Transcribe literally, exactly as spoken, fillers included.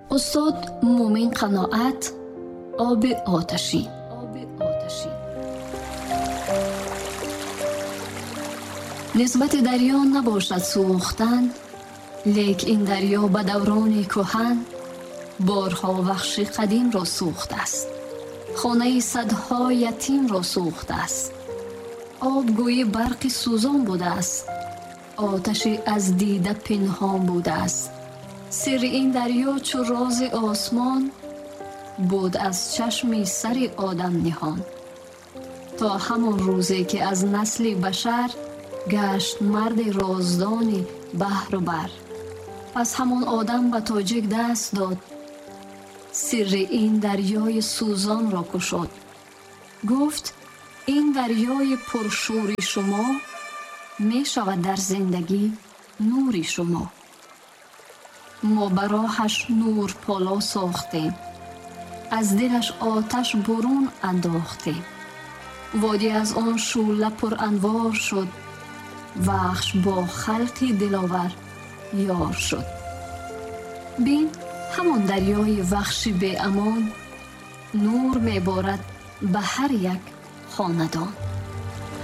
استاد مومن قناعت، آب آتشین. نسبت دریا نباشد سوختن، لیک این دریا به دوران کهن بارها وحش قدیم را سوخته است. خانه صدها یتیم را سوخته است. آب گوی برق سوزان بوده است. آتشی از دیده پنهان بوده است. سر این دریا چو راز آسمان بود از چشم سر آدم نهان. تا همان روزی که از نسل بشر گشت مرد رازدان بحر و بر، پس همان آدم به تاجک دست داد، سر این دریای سوزان را گشود. گفت این دریای پرشور شما می شود در زندگی نور شما. ما براهش نور پالا ساختیم، از دلش آتش برون انداختیم. وادی از آن شعله پر انوار شد، وحش با خلق دلاور یار شد. بین همان دریای وحش بی امان نور می بارد به هر یک خاندان.